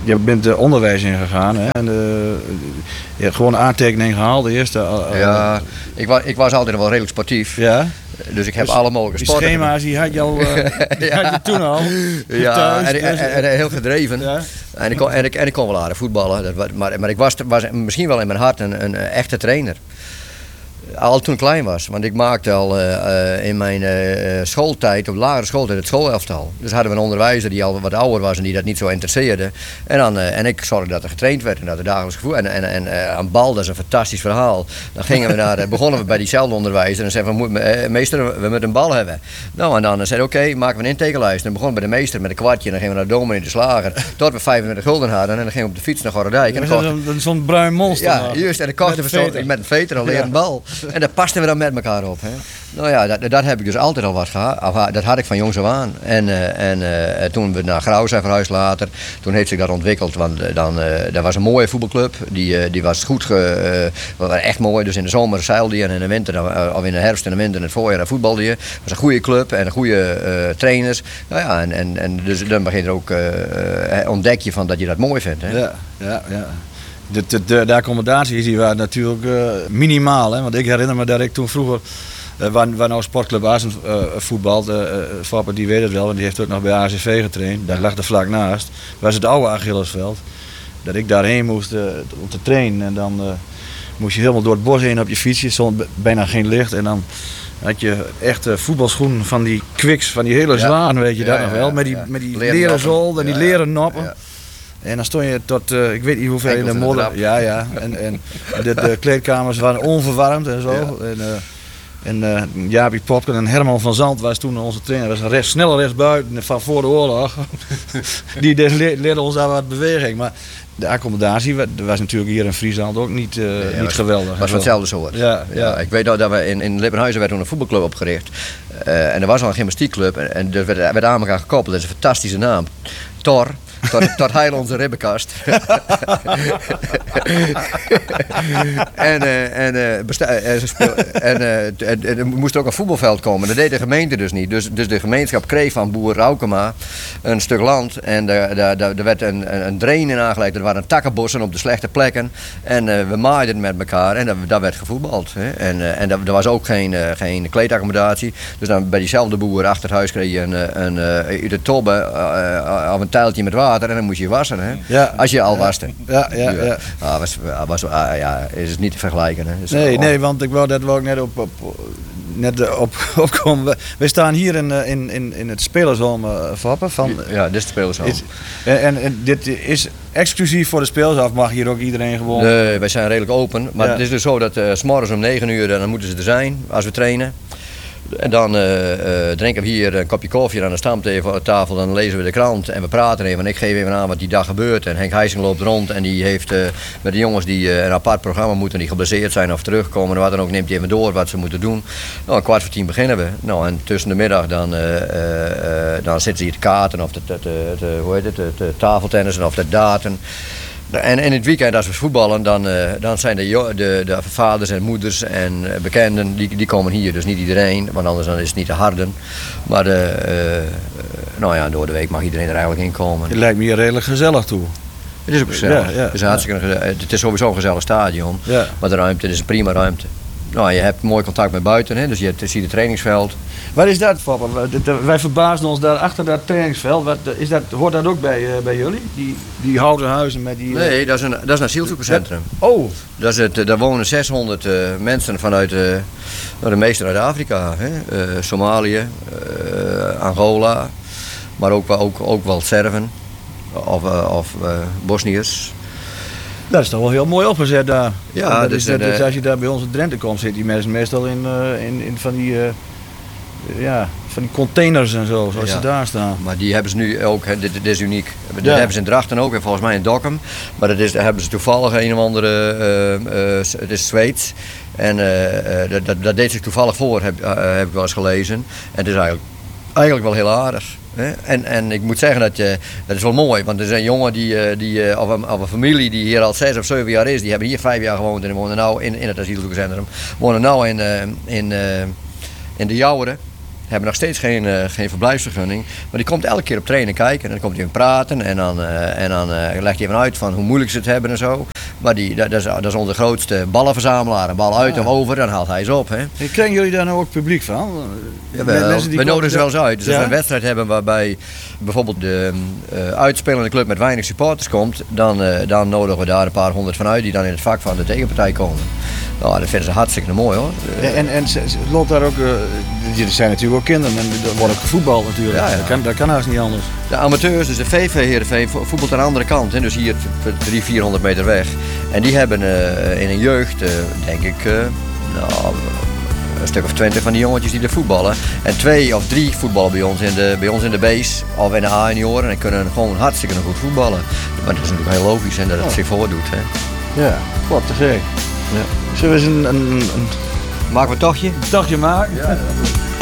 Je bent de onderwijs ingegaan, hè? En je hebt gewoon aantekening gehaald, de eerste. Ja, ik was altijd wel redelijk sportief. Ja. Dus ik heb alle mogelijke Die sporten. schema's die had je al, die had je toen al. Ja, thuis, en heel gedreven. Ja. En ik kon wel aardig voetballen. Maar ik was misschien wel in mijn hart een echte trainer. Al toen ik klein was, want ik maakte al in mijn schooltijd, op lagere schooltijd, het schoolelftal. Dus hadden we een onderwijzer die al wat ouder was en die dat niet zo interesseerde. En ik zorgde dat er getraind werd en dat er dagelijks gevoel. En aan bal, dat is een fantastisch verhaal. Dan gingen we begonnen we bij diezelfde onderwijzer en zeiden we, meester, we moeten een bal hebben. Nou, en dan zeiden we, oké, maken we een intakenlijst. En begonnen bij de meester met een kwartje en dan gingen we naar de dominee de slager. Tot we 25 gulden hadden en dan gingen we op de fiets naar Gorredijk. En zo'n bruin monster. Ja, juist. En dan kochten we met een veter een leren bal. En daar pasten we dan met elkaar op. Hè. Nou ja, dat heb ik dus altijd al wat gehad. Dat had ik van jongs af aan. En toen we naar Grauw zijn verhuisd later, toen heeft zich dat ontwikkeld. Want dat was een mooie voetbalclub. Die was goed, echt mooi. Dus in de zomer zeilde je en in de winter, of in de herfst en de winter en het voorjaar voetbalde je. Het was een goede club en goede trainers. Nou ja, en dus dan begin je ook, ontdek je van dat je dat mooi vindt. Hè. Ja. De accommodaties die waren natuurlijk minimaal. Hè? Want ik herinner me dat ik toen vroeger, waar nou Sportclub Assen voetbalde, Fapper die weet het wel, want die heeft ook nog bij ACV getraind. Daar lag er vlak naast. Dat was het oude Achillesveld. Dat ik daarheen moest om te trainen. En dan moest je helemaal door het bos heen op je fietsje. Er stond bijna geen licht. En dan had je echt voetbalschoenen van die Quicks, van die hele zwaan, weet je dat nog wel. Met die leren zool en die leren noppen. Ja. En dan stond je tot, ik weet niet hoeveel in de modder. Ja. En de kleedkamers waren onverwarmd en zo. Ja. En Jaapie Popken en Herman van Zand was toen onze trainer. Dat was snelle rechtsbuiten van voor de oorlog. Die leerde ons daar wat beweging. Maar de accommodatie was natuurlijk hier in Friesland ook niet geweldig. Het was van hetzelfde soort. Ja. Ik weet dat we in Lippenhuizen werd toen een voetbalclub opgericht. En er was al een gymnastiekclub. En er werd aan elkaar gekoppeld. Dat is een fantastische naam. Thor. Tot heil onze ribbenkast. En er moest ook een voetbalveld komen. Dat deed de gemeente dus niet. Dus de gemeenschap kreeg van boer Raukema een stuk land. En er werd een drain in aangelegd. Er waren takkenbossen op de slechte plekken. En we maaiden met elkaar. En daar werd gevoetbald. Hè. En er was ook geen kleedaccommodatie. Dus dan bij diezelfde boer achter het huis kreeg je uit de tobbe of een tuiltje met water. En dan moest je wassen, hè? Ja. Als je al waste. Ja. Is het niet te vergelijken. Hè? Nee, want ik wou net opkomen. We staan hier in het spelershome Vappen. Ja, dit is het spelershome. En dit is exclusief voor de spelers, of mag hier ook iedereen gewoon? Nee, wij zijn redelijk open. Maar het is dus zo dat 's morgens om 9 uur dan moeten ze er zijn als we trainen. En dan drinken we hier een kopje koffie aan de stamtafel, dan lezen we de krant en we praten even. En ik geef even aan wat die dag gebeurt. En Henk Heijsing loopt rond en die heeft met de jongens die een apart programma moeten, die geblesseerd zijn of terugkomen. En wat dan ook, neemt hij even door wat ze moeten doen. Nou, 9:15 beginnen we. Nou, en tussen de middag dan zitten ze hier te kaarten of de tafeltennissen of de daten. En in het weekend als we voetballen, dan zijn de vaders en moeders en bekenden, die komen hier. Dus niet iedereen, want anders dan is het niet te harden. Maar door de week mag iedereen er eigenlijk in komen. Het lijkt me hier redelijk gezellig toe. Het is ook gezellig. Ja. Het is sowieso een gezellig stadion, maar de ruimte is een prima ruimte. Nou, je hebt mooi contact met buiten, hè? Dus je ziet het trainingsveld. Wat is dat, papa? Wij verbaasden ons daar achter dat trainingsveld. Hoort dat ook bij jullie? Die houten huizen met die... Nee, dat is een asielzoekerscentrum. Oh! Daar wonen 600 mensen vanuit, de meeste uit Afrika. Hè? Somalië, Angola, maar ook wel Serven of Bosniërs. Dat is toch wel heel mooi opgezet daar. Ja, dus als je daar bij ons in Drenthe komt, zitten die mensen meestal in van die containers en zo, zoals ze daar staan. Maar die hebben ze nu ook, dit is uniek. Dat hebben ze in Drachten ook en volgens mij in Dokkum. Maar daar hebben ze toevallig een of andere, het is Zweeds. En dat deed zich toevallig voor, heb ik wel eens gelezen. En het is eigenlijk wel heel aardig. En ik moet zeggen dat is wel mooi, want er is een jongen of een familie die hier al 6 of 7 jaar is, die hebben hier 5 jaar gewoond en die wonen nu in het asielzoekerscentrum. Wonen nu in de Jouweren. hebben nog steeds geen verblijfsvergunning. Maar die komt elke keer op trainen kijken en dan komt hij even praten en dan legt hij even uit van hoe moeilijk ze het hebben en zo. Maar dat is onze grootste ballenverzamelaar. Een bal uit of over, dan haalt hij ze op. Hè. En krijgen jullie daar nou ook publiek van? We nodigen ze wel eens uit. Dus als we een wedstrijd hebben waarbij bijvoorbeeld de uitspelende club met weinig supporters komt, dan nodigen we daar een paar honderd van uit die dan in het vak van de tegenpartij komen. Nou, dat vinden ze hartstikke mooi hoor. En loopt daar ook, er zijn natuurlijk ook kinderen en er wordt ook gevoetbald natuurlijk. Ja. Dat kan haast niet anders. De amateurs, dus de VV Heerenveen, voetbalt aan de andere kant, hè, dus hier 300-400 meter weg. En die hebben in een jeugd, denk ik, een stuk of 20 van die jongetjes die er voetballen. En 2 of 3 voetballen bij ons in de base of in de A-junioren en kunnen gewoon hartstikke goed voetballen. Maar dat is natuurlijk heel logisch en dat het zich voordoet. Hè. Ja, wat te gek. Ja. Zullen we eens een maken we een tochtje? Een tochtje maken? Ja.